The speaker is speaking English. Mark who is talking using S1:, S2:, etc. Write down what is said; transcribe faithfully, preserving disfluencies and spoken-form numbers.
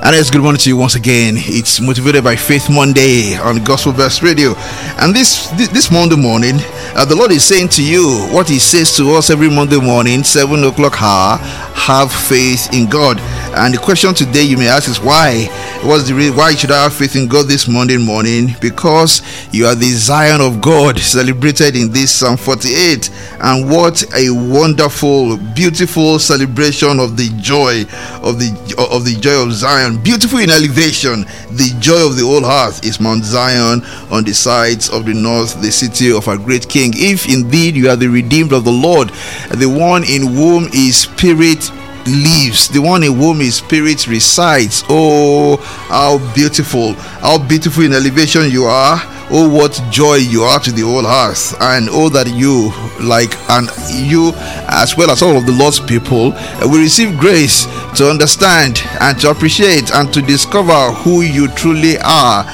S1: And it's good morning to you once again. It's Motivated by Faith Monday on Gospel Verse Radio. And this this, this Monday morning, uh, the Lord is saying to you what He says to us every Monday morning, seven o'clock hour: have faith in God. And the question today you may ask is why? What's the reason? Why should I have faith in God this Monday morning? Because you are the Zion of God, celebrated in this Psalm forty-eight. And what a wonderful, beautiful celebration of the joy of the of the joy of Zion. Beautiful in elevation, the joy of the whole earth is Mount Zion on the sides of the north, the city of our great King. If indeed you are the redeemed of the Lord, the one in whom His Spirit lives, the one in whom His Spirit resides. Oh, how beautiful, how beautiful in elevation you are. Oh, what joy you are to the whole earth. And oh, that you, like, and you as well as all of the Lord's people, will receive grace to understand and to appreciate and to discover who you truly are